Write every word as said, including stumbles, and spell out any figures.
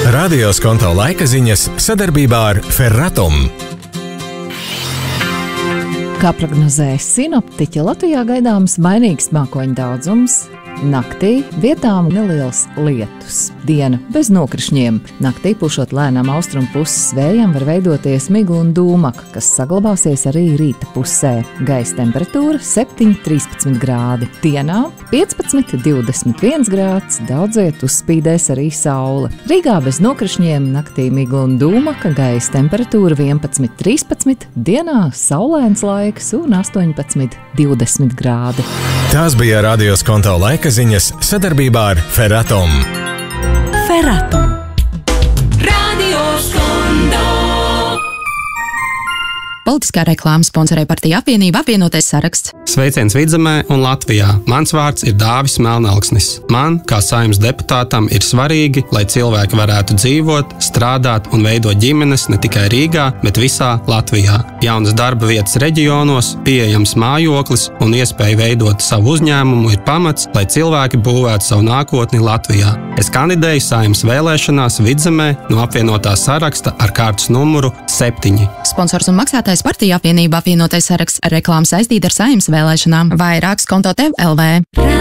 Radio Skonto laika ziņas sadarbībā ar Ferratum. Kā prognozēja sinoptiķi, Latvijā gaidāms mainīgs mākoņu daudzums. Naktī vietām neliels lietus. Diena bez nokrišņiem. Naktī pušot lēnām austrumu puses vējam var veidoties migla un dūmaka, kas saglabāsies arī rīta pusē. Gaisa temperatūra septiņi līdz trīspadsmit grādi. Dienā piecpadsmit līdz divdesmit viens grāds, daudziet uzspīdēs arī saule. Rīgā bez nokrišņiem, naktī migla un dūmaka, gaisa temperatūra vienpadsmit līdz trīspadsmit, dienā saulains laiks un astoņpadsmit līdz divdesmit grādi. Tās bija Radio Skonto laika ziņas sadarbībā ar Ferratum. Ferratum. Radio Skonto. Politiskā reklāma sponsorē partija apvienība apvienotais saraksts. Sveiciens Vidzemē un Latvijā. Mans vārds ir Dāvis Melnalksnis. Man, kā Saeimas deputātam, ir svarīgi, lai cilvēki varētu dzīvot, strādāt un veidot ģimenes ne tikai Rīgā, bet visā Latvijā. Jaunas darba vietas reģionos, pieejams mājoklis un iespēja veidot savu uzņēmumu ir pamats, lai cilvēki būvētu savu nākotni Latvijā. Es kandidēju Saeimas vēlēšanās Vidzemē no apvienotā saraksta ar kārtas numuru septiņi. Sponsors un maksātājs partija apvienība apvienotais saraksts. Reklāma saistīta ar Saeimas vēlēšanām. Vairāk Skonto T V L V.